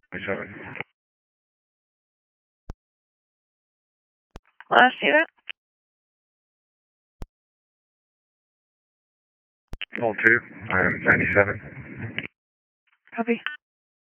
27. Last unit. Hold 2, I'm 97. Copy.